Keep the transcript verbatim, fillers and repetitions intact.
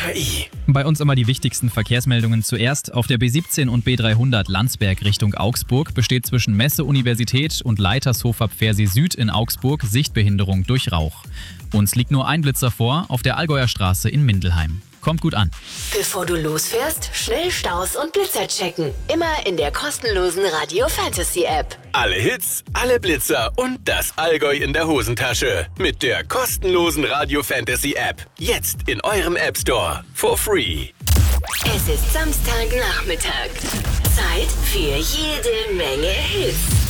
K I. Bei uns immer die wichtigsten Verkehrsmeldungen zuerst. Auf der B siebzehn und B dreihundert Landsberg Richtung Augsburg besteht zwischen Messe-Universität und Leitershofer Pfersee Süd in Augsburg Sichtbehinderung durch Rauch. Uns liegt nur ein Blitzer vor auf der Allgäuer Straße in Mindelheim. Kommt gut an. Bevor du losfährst, schnell Staus und Blitzer checken. Immer in der kostenlosen Radio Fantasy App. Alle Hits, alle Blitzer und das Allgäu in der Hosentasche. Mit der kostenlosen Radio Fantasy App. Jetzt in eurem App Store. For free. Es ist Samstagnachmittag. Zeit für jede Menge Hits.